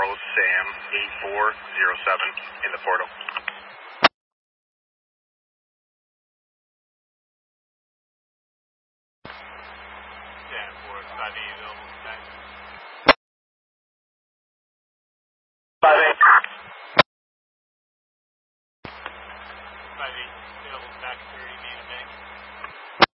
Charles Sam 8407 in the portal. Sam 458 available back. 58 available back 30 main and bank.